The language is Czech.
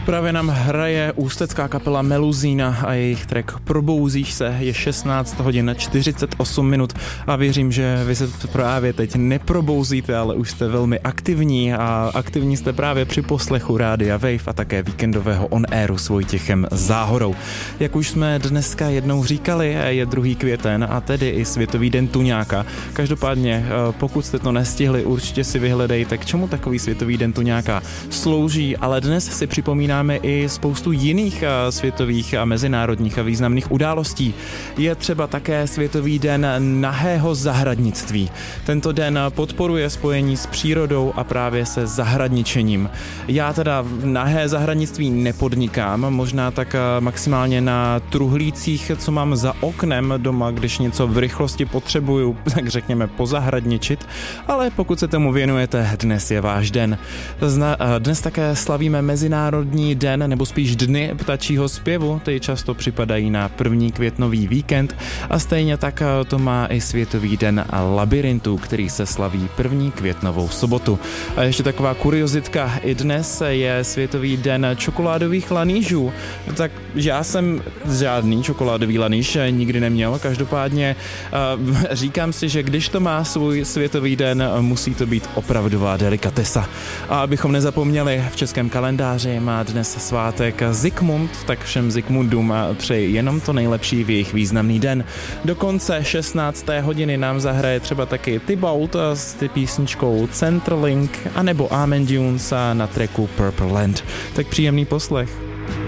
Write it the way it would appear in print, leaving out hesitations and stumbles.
Právě nám hraje ústecká kapela Meluzína a jejich track Probouzíš se. Je 16 hodin 48 minut a věřím, že vy se právě teď neprobouzíte, ale už jste velmi aktivní a aktivní jste právě při poslechu Rádia Wave a také víkendového on-airu s Vojtěchem Záhorou. Jak už jsme dneska jednou říkali, je 2. květen a tedy i Světový den tuňáka. Každopádně, pokud jste to nestihli, určitě si vyhledejte, k čemu takový Světový den tuňáka slouží, ale dnes si připomínáme i spoustu jiných světových a mezinárodních a významných událostí. Je třeba také Světový den nahého zahradnictví. Tento den podporuje spojení s přírodou a právě se zahradničením. Já teda nahé zahradnictví nepodnikám, možná tak maximálně na truhlících, co mám za oknem doma, když něco v rychlosti potřebuju, tak řekněme pozahradničit, ale pokud se tomu věnujete, dnes je váš den. Dnes také slavíme Mezinárodní den, nebo spíš dny ptačího zpěvu, ty často připadají na 1. květnový víkend a stejně tak to má i Světový den labirintu, který se slaví 1. květnovou sobotu. A ještě taková kuriozitka, i dnes je Světový den čokoládových lanýžů. Tak já jsem žádný čokoládový lanýž nikdy neměl, každopádně říkám si, že když to má svůj Světový den, musí to být opravdová delikatesa. A abychom nezapomněli, v českém kalendáři má dnes svátek Zikmund, tak všem Zikmundům přeji jenom to nejlepší v jejich významný den. Do konce 16. hodiny nám zahraje třeba taky Thibaut s písničkou Centralink anebo Amen Dunes na tracku Purple Land. Tak příjemný poslech.